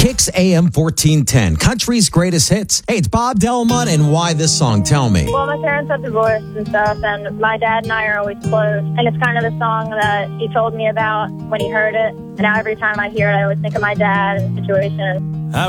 Kicks AM 1410, country's greatest hits. Hey, it's Bob Delmont, and why this song? Tell me. Well, my parents have divorced and stuff, and my dad and I are always close. And it's kind of the song that he told me about when he heard it. And now every time I hear it, I always think of my dad and the situation.